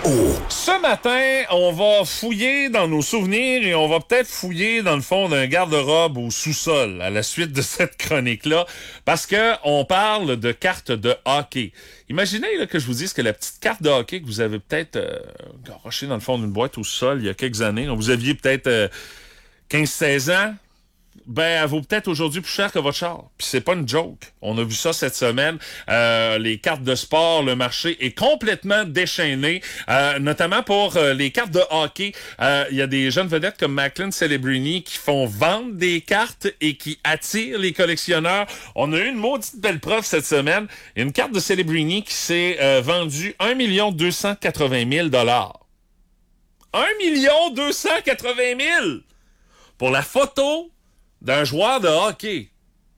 Ce matin, on va fouiller dans nos souvenirs et on va peut-être fouiller dans le fond d'un garde-robe au sous-sol à la suite de cette chronique-là parce que on parle de cartes de hockey. Imaginez là, que je vous dise que la petite carte de hockey que vous avez peut-être garochée dans le fond d'une boîte au sol il y a quelques années, vous aviez peut-être 15-16 ans, ben, elle vaut peut-être aujourd'hui plus cher que votre char. Puis c'est pas une joke. On a vu ça cette semaine. Les cartes de sport, le marché est complètement déchaîné, notamment pour les cartes de hockey. Il y a des jeunes vedettes comme Macklin Celebrini qui font vendre des cartes et qui attirent les collectionneurs. On a eu une maudite belle preuve cette semaine. Il y a une carte de Celebrini qui s'est vendue 1 280 000 $. 1 280 000 pour la photo d'un joueur de hockey.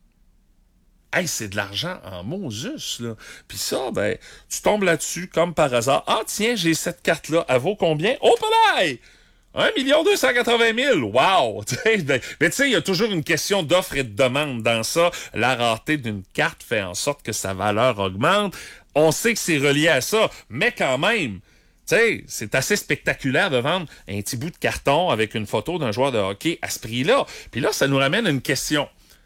Hey, c'est de l'argent en Moses, là. Puis ça, ben, tu tombes là-dessus comme par hasard. Ah, tiens, j'ai cette carte-là. Elle vaut combien? Oh, palais! 1 280 000 $. Wow! Mais tu sais, il y a toujours une question d'offre et de demande dans ça. La rareté d'une carte fait en sorte que sa valeur augmente. On sait que c'est relié à ça, mais quand même, tu sais, c'est assez spectaculaire de vendre un petit bout de carton avec une photo d'un joueur de hockey à ce prix-là. Puis là, ça nous ramène à une question.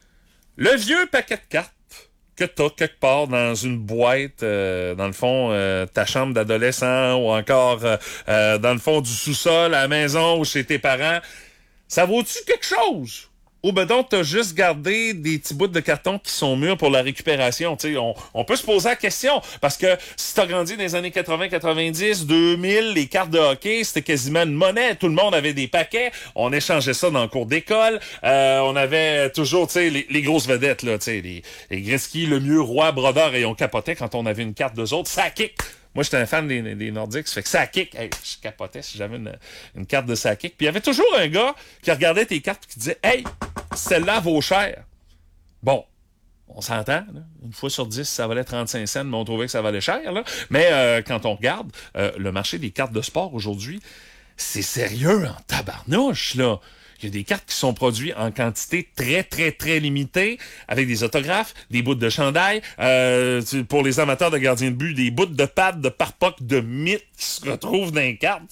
Le vieux paquet de cartes que t'as quelque part dans une boîte, dans le fond, ta chambre d'adolescent ou encore dans le fond du sous-sol à la maison ou chez tes parents, ça vaut-tu quelque chose? Ou ben donc, t'as juste gardé des petits bouts de carton qui sont mûrs pour la récupération. Tu sais, on peut se poser la question. Parce que si t'as grandi dans les années 80, 90, 2000, les cartes de hockey, c'était quasiment une monnaie. Tout le monde avait des paquets. On échangeait ça dans le cours d'école. On avait toujours, tu sais, les grosses vedettes, là, tu sais, les Gretzky, Lemieux, Roy, Brodeur, et on capotait quand on avait une carte d'eux autres. Ça kick! Moi, j'étais un fan des Nordiques, ça fait que ça kick. Hey, je capotais si j'avais une carte de ça kick. Puis il y avait toujours un gars qui regardait tes cartes et qui disait « Hey, celle-là vaut cher. » Bon, on s'entend, là. Une fois sur 10, ça valait 35 cents, mais on trouvait que ça valait cher, là. Mais quand on regarde le marché des cartes de sport aujourd'hui, c'est sérieux en tabarnouche, là. Il y a des cartes qui sont produites en quantité très, très, très limitée, avec des autographes, des bouts de chandail, pour les amateurs de gardiens de but, des bouts de pads, de pare-pocs, de mythes qui se retrouvent dans les cartes.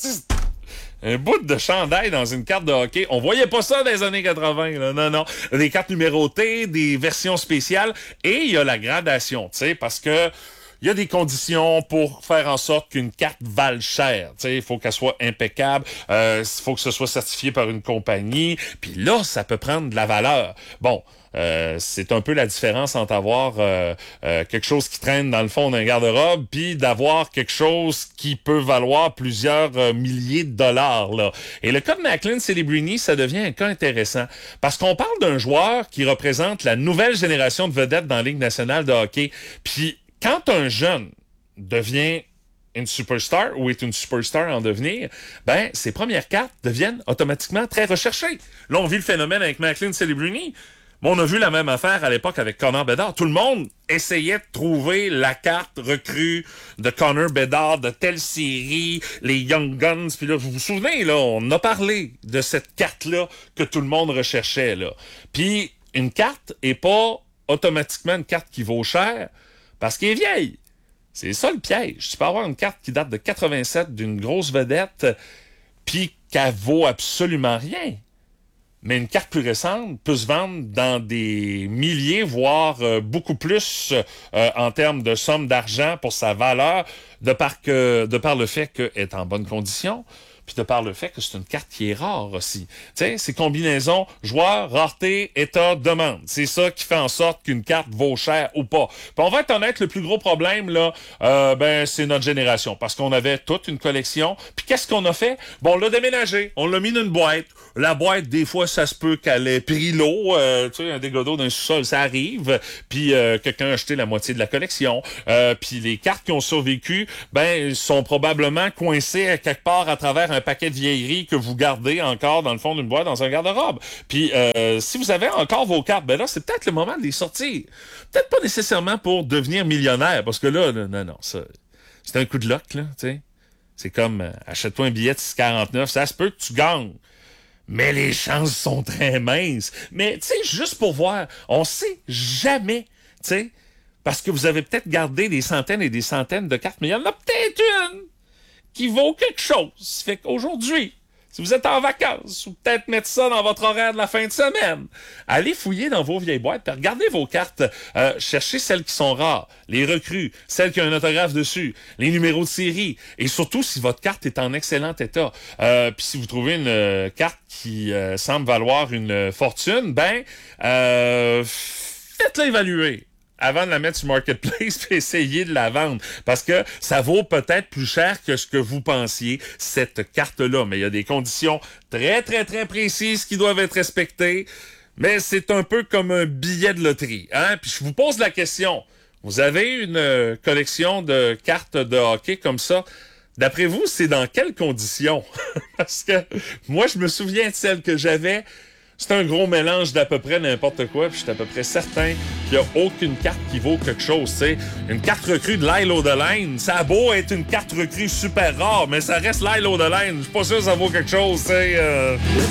Un bout de chandail dans une carte de hockey. On voyait pas ça dans les années 80, là. Non, non. Des cartes numérotées, des versions spéciales, et il y a la gradation, tu sais, parce que il y a des conditions pour faire en sorte qu'une carte vale cher. Il faut qu'elle soit impeccable. Il faut que ce soit certifié par une compagnie. Puis là, ça peut prendre de la valeur. Bon, c'est un peu la différence entre avoir quelque chose qui traîne dans le fond d'un garde-robe puis d'avoir quelque chose qui peut valoir plusieurs milliers de dollars. Là. Et le cas de Macklin Celebrini, ça devient un cas intéressant. Parce qu'on parle d'un joueur qui représente la nouvelle génération de vedettes dans la Ligue nationale de hockey. Puis quand un jeune devient une superstar ou est une superstar en devenir, ben, ses premières cartes deviennent automatiquement très recherchées. Là, on vit le phénomène avec Macklin Celebrini. Bon, on a vu la même affaire à l'époque avec Connor Bedard. Tout le monde essayait de trouver la carte recrue de Connor Bedard de telle série, les Young Guns. Puis là, vous vous souvenez, là, on a parlé de cette carte-là que tout le monde recherchait, là. Puis, une carte est pas automatiquement une carte qui vaut cher, parce qu'elle est vieille. C'est ça le piège. Tu peux avoir une carte qui date de 87 d'une grosse vedette, puis qu'elle vaut absolument rien. Mais une carte plus récente peut se vendre dans des milliers, voire beaucoup plus en termes de somme d'argent pour sa valeur, de par le fait qu'elle est en bonne condition, puis de par le fait que c'est une carte qui est rare aussi. Tu sais, c'est combinaison joueur, rareté, état, demande. C'est ça qui fait en sorte qu'une carte vaut cher ou pas. Puis on va être honnête, le plus gros problème, là, ben, c'est notre génération. Parce qu'on avait toute une collection. Puis qu'est-ce qu'on a fait? Bon, on l'a déménagé. On l'a mis dans une boîte. La boîte, des fois, ça se peut qu'elle ait pris l'eau. Tu sais, un dégât d'eau d'un sous-sol, ça arrive. Puis quelqu'un a acheté la moitié de la collection. Puis les cartes qui ont survécu, ben, sont probablement coincées à quelque part à travers un paquet de vieilleries que vous gardez encore dans le fond d'une boîte dans un garde-robe. Puis si vous avez encore vos cartes, ben là, c'est peut-être le moment de les sortir. Peut-être pas nécessairement pour devenir millionnaire, parce que là, non, ça, c'est un coup de luck, là, tu sais. C'est comme, achète-toi un billet de 6,49, ça se peut que tu gagnes. Mais les chances sont très minces. Mais, tu sais, juste pour voir, on sait jamais, tu sais, parce que vous avez peut-être gardé des centaines et des centaines de cartes, mais il y en a peut-être une qui vaut quelque chose. Fait qu'aujourd'hui, si vous êtes en vacances, ou peut-être mettre ça dans votre horaire de la fin de semaine, allez fouiller dans vos vieilles boîtes, puis regardez vos cartes, cherchez celles qui sont rares, les recrues, celles qui ont un autographe dessus, les numéros de série, et surtout si votre carte est en excellent état. Puis si vous trouvez une carte qui semble valoir une fortune, faites-la évaluer avant de la mettre sur Marketplace et essayer de la vendre. Parce que ça vaut peut-être plus cher que ce que vous pensiez, cette carte-là. Mais il y a des conditions très, très, très précises qui doivent être respectées. Mais c'est un peu comme un billet de loterie. Hein? Puis je vous pose la question. Vous avez une collection de cartes de hockey comme ça. D'après vous, c'est dans quelles conditions? Parce que moi, je me souviens de celle que j'avais. C'est un gros mélange d'à peu près n'importe quoi, puis je suis à peu près certain qu'il n'y a aucune carte qui vaut quelque chose, tu sais. Une carte recrue de Lyle O'Deline, ça a beau être une carte recrue super rare, mais ça reste Lyle O'Deline. Je suis pas sûr que ça vaut quelque chose, tu sais.